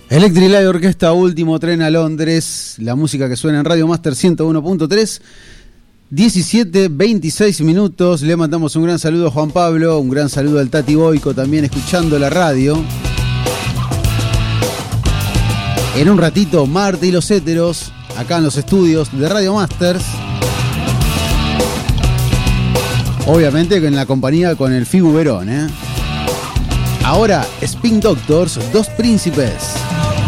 Electric Light Orquesta, Último Tren a Londres, la música que suena en Radio Master 101.3, 17:26 minutos. Le mandamos un gran saludo a Juan Pablo, un gran saludo al Tati Boico también escuchando la radio. En un ratito, Marte y los Héteros, acá en los estudios de Radio Masters. Obviamente en la compañía con el Figu Verón, Ahora, Spin Doctors, Dos Príncipes.